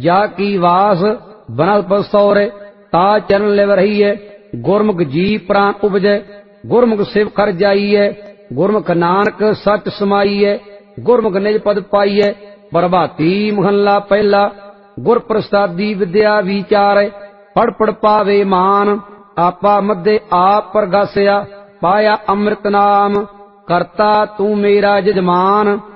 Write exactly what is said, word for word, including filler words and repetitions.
जा की वास बनस्पत सौरे ता चरण लिव रहीए। गुरमुख जी प्राण उपजै गुरमुख शिव कर जाइए। गुरमुख नानक सच समाइए गुरमुख निज पद पाइए। प्रभाती महला पहला गुर प्रसादी विद्या विचारे पढ़ पढ़ पावे मान। आपा मध्य आप प्रगासिया पाया अमृत नाम करता तू मेरा जजमान।